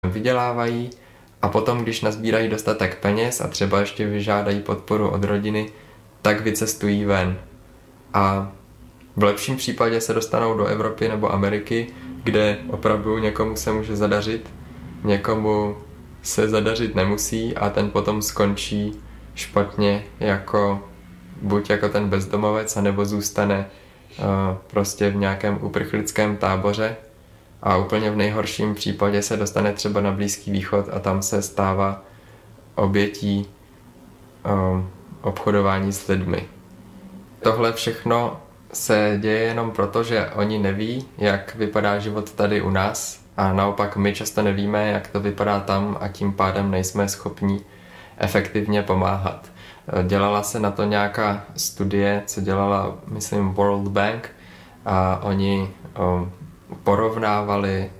vydělávají a potom, když nazbírají dostatek peněz a třeba ještě vyžádají podporu od rodiny, tak vycestují ven. A v lepším případě se dostanou do Evropy nebo Ameriky, kde opravdu někomu se může zadařit, někomu se zadařit nemusí a ten potom skončí špatně buď jako ten bezdomovec, anebo zůstane prostě v nějakém uprchlickém táboře a úplně v nejhorším případě se dostane třeba na Blízký východ a tam se stává obětí obchodování s lidmi. Tohle všechno se děje jenom proto, že oni neví, jak vypadá život tady u nás a naopak my často nevíme, jak to vypadá tam a tím pádem nejsme schopni efektivně pomáhat. Dělala se na to nějaká studie, co dělala, myslím, World Bank a oni porovnávali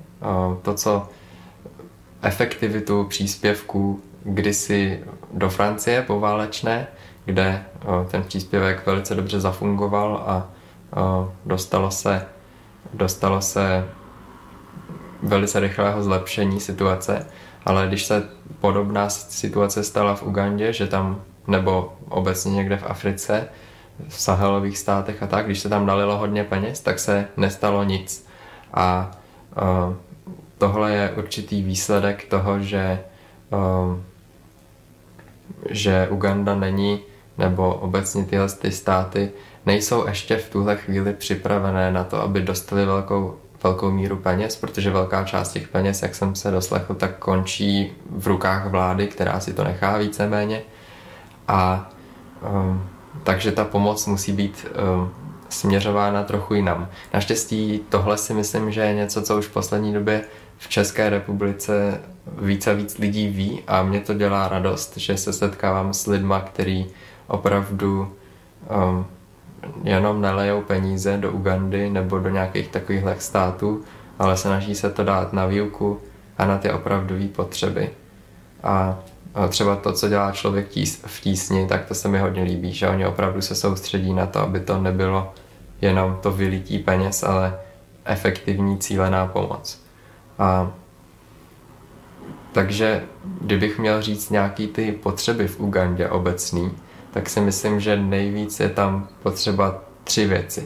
efektivitu příspěvků kdysi do Francie poválečné, kde ten příspěvek velice dobře zafungoval a dostalo se velice rychlého zlepšení situace, ale když se podobná situace stala v Ugandě, že tam, nebo obecně někde v Africe, v Sahelových státech a tak, když se tam nalilo hodně peněz, tak se nestalo nic. A tohle je určitý výsledek toho, že Uganda není, nebo obecně tyhle státy nejsou ještě v tuhle chvíli připravené na to, aby dostali velkou míru peněz, protože velká část těch peněz, jak jsem se doslechl, tak končí v rukách vlády, která si to nechá víceméně. A takže ta pomoc musí být směřována trochu jinam. Naštěstí tohle si myslím, že je něco, co už v poslední době v České republice víc a víc lidí ví a mě to dělá radost, že se setkávám s lidma, který opravdu jenom nelejou peníze do Ugandy nebo do nějakých takovýchhle států, ale snaží se to dát na výuku a na ty opravdové potřeby. A třeba to, co dělá člověk v tísni, tak to se mi hodně líbí, že oni opravdu se soustředí na to, aby to nebylo jenom to vylití peněz, ale efektivní cílená pomoc. Takže kdybych měl říct nějaký ty potřeby v Ugandě obecný, tak si myslím, že nejvíc je tam potřeba 3 věci.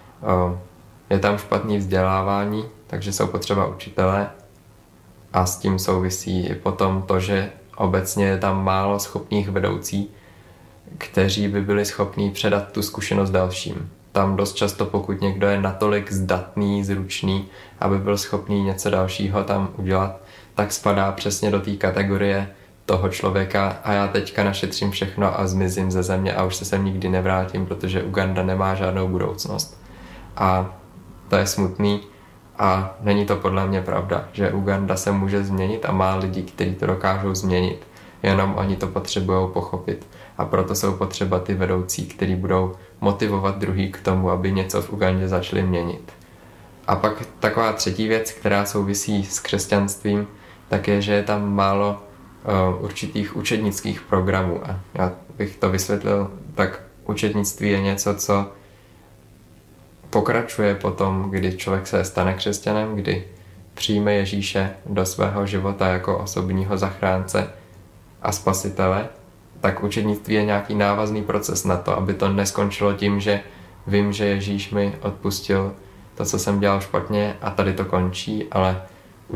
Je tam špatný vzdělávání, takže jsou potřeba učitelé a s tím souvisí i potom to, že obecně je tam málo schopných vedoucí, kteří by byli schopní předat tu zkušenost dalším. Tam dost často, pokud někdo je natolik zdatný, zručný, aby byl schopný něco dalšího tam udělat, tak spadá přesně do té kategorie toho člověka a já teďka našetřím všechno a zmizím ze země a už se sem nikdy nevrátím, protože Uganda nemá žádnou budoucnost. A to je smutný a není to podle mě pravda, že Uganda se může změnit a má lidi, kteří to dokážou změnit, jenom oni to potřebují pochopit. A proto jsou potřeba ty vedoucí, kteří budou motivovat druhý k tomu, aby něco v Ugandě začali měnit. A pak taková 3. věc, která souvisí s křesťanstvím, tak je, že je tam málo určitých učednických programů. A já bych to vysvětlil, tak učednictví je něco, co pokračuje potom, kdy člověk se stane křesťanem, kdy přijme Ježíše do svého života jako osobního zachránce a spasitele, tak učednictví je nějaký návazný proces na to, aby to neskončilo tím, že vím, že Ježíš mi odpustil to, co jsem dělal špatně a tady to končí, ale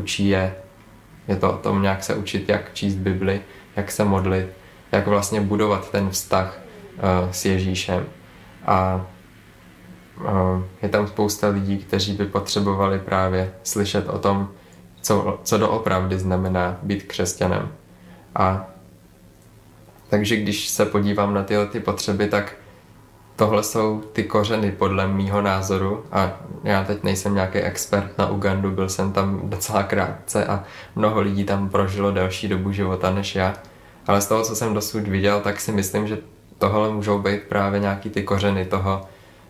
je to o tom nějak se učit, jak číst Bibli, jak se modlit, jak vlastně budovat ten vztah s Ježíšem. A je tam spousta lidí, kteří by potřebovali právě slyšet o tom, co doopravdy znamená být křesťanem. A takže když se podívám na tyhle ty potřeby, tak tohle jsou ty kořeny podle mýho názoru a já teď nejsem nějaký expert na Ugandu, byl jsem tam docela krátce a mnoho lidí tam prožilo delší dobu života než já, ale z toho, co jsem dosud viděl, tak si myslím, že tohle můžou být právě nějaký ty kořeny toho,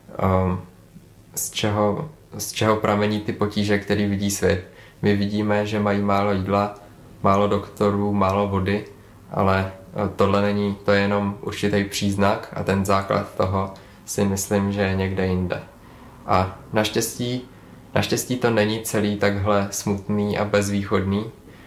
z čeho pramení ty potíže, který vidí svět. My vidíme, že mají málo jídla, málo doktorů, málo vody, ale to je jenom určitý příznak a ten základ toho si myslím, že je někde jinde. A naštěstí to není celý takhle smutný a bezvýchodný,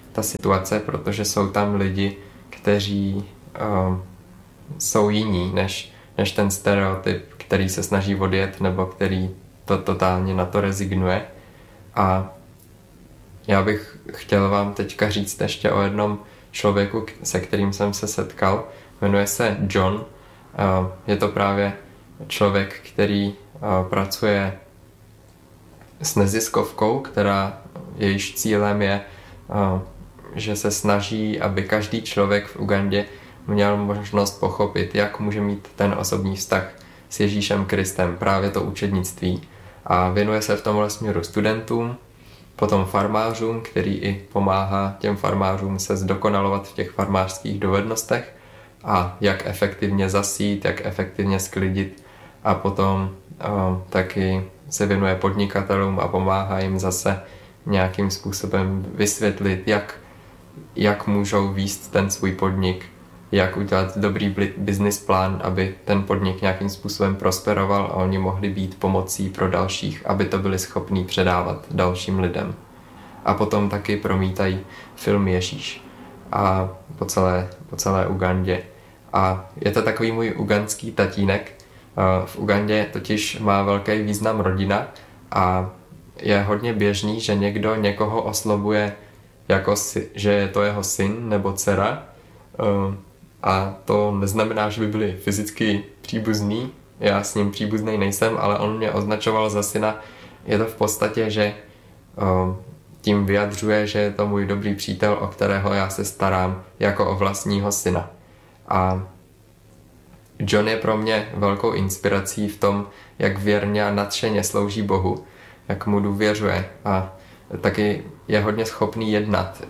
ta situace, protože jsou tam lidi, kteří jsou jiní než ten stereotyp, který se snaží odjet nebo který to totálně na to rezignuje. A já bych chtěl vám teďka říct ještě o jednom člověku, se kterým jsem se setkal. Jmenuje se John. Je to právě člověk, který pracuje s neziskovkou, jejíž cílem je, že se snaží, aby každý člověk v Ugandě měl možnost pochopit, jak může mít ten osobní vztah s Ježíšem Kristem, právě to učednictví. A věnuje se v tomhle směru studentům, potom farmářům, který i pomáhá těm farmářům se zdokonalovat v těch farmářských dovednostech a jak efektivně zasít, jak efektivně sklidit, a potom taky se věnuje podnikatelům a pomáhá jim zase nějakým způsobem vysvětlit, jak můžou vést ten svůj podnik, jak udělat dobrý business plán, aby ten podnik nějakým způsobem prosperoval a oni mohli být pomocí pro dalších, aby to byli schopní předávat dalším lidem. A potom taky promítají film Ježíš a po celé Ugandě. A je to takový můj ugandský tatínek. V Ugandě totiž má velký význam rodina a je hodně běžný, že někdo někoho oslovuje jako že je to jeho syn nebo dcera. A to neznamená, že by byli fyzicky příbuzní. Já s ním příbuzný nejsem, ale on mě označoval za syna. Je to v podstatě, že tím vyjadřuje, že je to můj dobrý přítel, o kterého já se starám jako o vlastního syna. A John je pro mě velkou inspirací v tom, jak věrně a nadšeně slouží Bohu, jak mu důvěřuje a taky je hodně schopný jednat,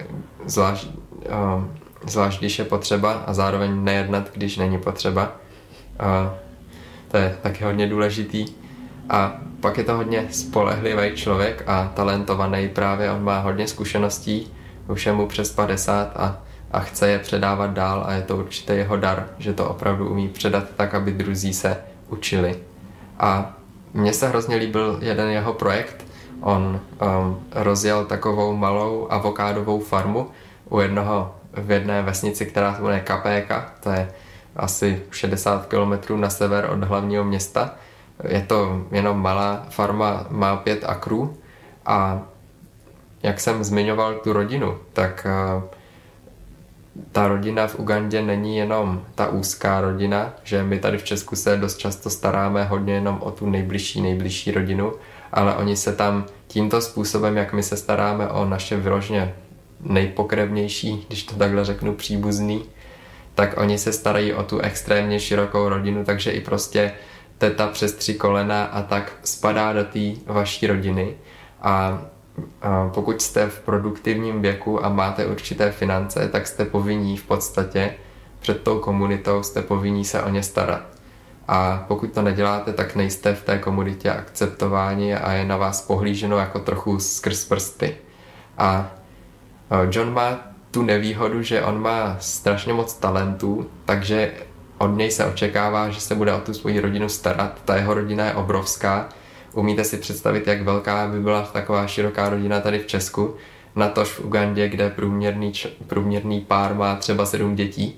zvlášť když je potřeba, a zároveň nejednat, když není potřeba. To je taky hodně důležitý. A pak je to hodně spolehlivý člověk a talentovaný právě, on má hodně zkušeností, už je mu přes 50 a chce je předávat dál a je to určitě jeho dar, že to opravdu umí předat tak, aby druzí se učili. A mně se hrozně líbil jeden jeho projekt. On rozjel takovou malou avokádovou farmu v jedné vesnici, která se jmenuje Kapéka, to je asi 60 km na sever od hlavního města. Je to jenom malá farma, má 5 akrů a jak jsem zmiňoval tu rodinu, tak ta rodina v Ugandě není jenom ta úzká rodina, že my tady v Česku se dost často staráme hodně jenom o tu nejbližší rodinu, ale oni se tam tímto způsobem, jak my se staráme o naše vyloženě nejpokrevnější, když to takhle řeknu, příbuzný, tak oni se starají o tu extrémně širokou rodinu, takže i prostě teta přes 3 kolena a tak spadá do té vaší rodiny. A pokud jste v produktivním věku a máte určité finance, tak jste povinní v podstatě před tou komunitou, jste povinní se o ně starat. A pokud to neděláte, tak nejste v té komunitě akceptováni a je na vás pohlíženo jako trochu skrz prsty. A John má tu nevýhodu, že on má strašně moc talentů, takže od něj se očekává, že se bude o tu svoji rodinu starat. Ta jeho rodina je obrovská. Umíte si představit, jak velká by byla taková široká rodina tady v Česku, natož v Ugandě, kde průměrný pár má třeba 7 dětí.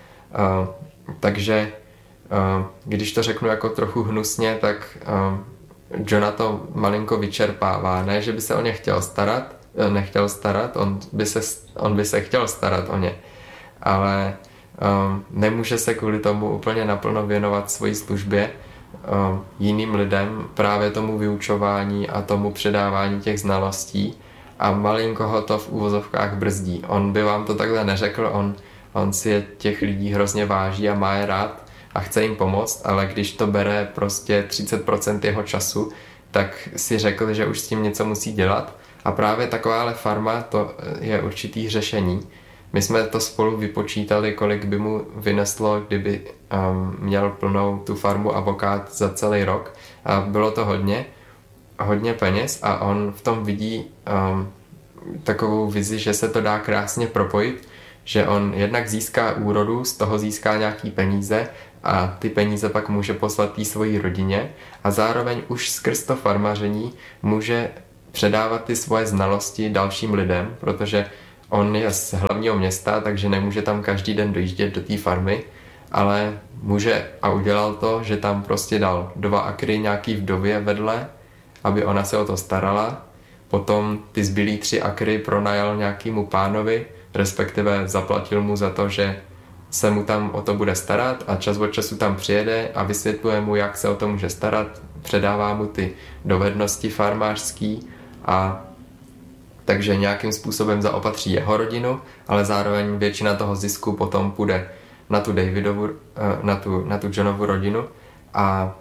Takže když to řeknu jako trochu hnusně, tak Johna to malinko vyčerpává. Ne, že by se o ně nechtěl starat, on by se chtěl starat o ně, ale nemůže se kvůli tomu úplně naplno věnovat svojí službě jiným lidem, právě tomu vyučování a tomu předávání těch znalostí, a malinko ho to v uvozovkách brzdí. On by vám to takhle neřekl, on si těch lidí hrozně váží a má je rád a chce jim pomoct, ale když to bere prostě 30% jeho času, tak si řekl, že už s tím něco musí dělat, a právě takováhle farma to je určitý řešení. My jsme to spolu vypočítali, kolik by mu vyneslo, kdyby měl plnou tu farmu avokád za celý rok. A bylo to hodně peněz a on v tom vidí takovou vizi, že se to dá krásně propojit, že on jednak získá úrodu, z toho získá nějaký peníze a ty peníze pak může poslat té svojí rodině a zároveň už skrz to farmaření může předávat ty svoje znalosti dalším lidem, protože on je z hlavního města, takže nemůže tam každý den dojíždět do té farmy, ale může a udělal to, že tam prostě dal 2 akry nějaký vdově vedle, aby ona se o to starala. Potom ty zbylý 3 akry pronajal nějakému pánovi, respektive zaplatil mu za to, že se mu tam o to bude starat a čas od času tam přijede a vysvětluje mu, jak se o to může starat, předává mu ty dovednosti farmářský a takže nějakým způsobem zaopatří jeho rodinu, ale zároveň většina toho zisku potom půjde na tu Davidovu, na tu Johnovu rodinu a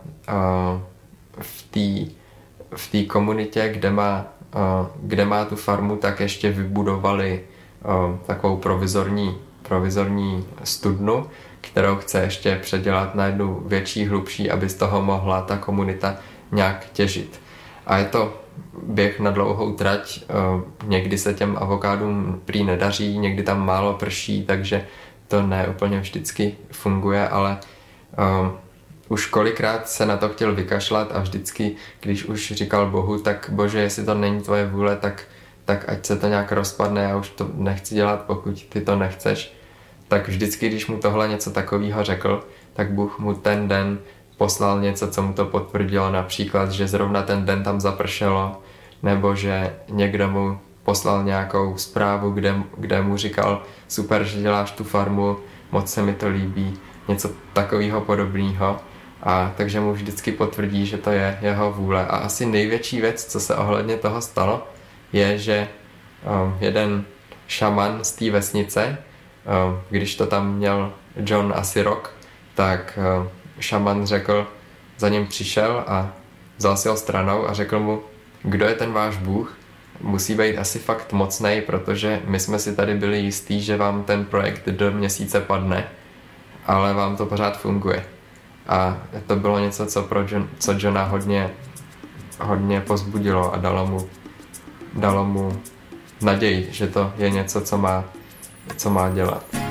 v té komunitě, kde má tu farmu, tak ještě vybudovali takovou provizorní studnu, kterou chce ještě předělat na jednu větší, hlubší, aby z toho mohla ta komunita nějak těžit. A je to běh na dlouhou trať, někdy se těm avokádům prý nedaří, někdy tam málo prší, takže to ne úplně vždycky funguje, ale už kolikrát se na to chtěl vykašlat a vždycky, když už říkal Bohu, tak Bože, jestli to není tvoje vůle, tak ať se to nějak rozpadne, já už to nechci dělat, pokud ty to nechceš. Tak vždycky, když mu tohle něco takového řekl, tak Bůh mu ten den poslal něco, co mu to potvrdilo, například, že zrovna ten den tam zapršelo, nebo že někdo mu poslal nějakou zprávu, kde mu říkal, super, že děláš tu farmu, moc se mi to líbí, něco takového podobného. A takže mu vždycky potvrdí, že to je jeho vůle. A asi největší věc, co se ohledně toho stalo, je, že jeden šaman z té vesnice, když to tam měl John asi rok, tak šaman za ním přišel a vzal si ho stranou a řekl mu, kdo je ten váš Bůh? Musí být asi fakt mocnej, protože my jsme si tady byli jistí, že vám ten projekt do měsíce padne, ale vám to pořád funguje. A to bylo něco, co Johna hodně pozbudilo a dalo mu naději, že to je něco, co má dělat.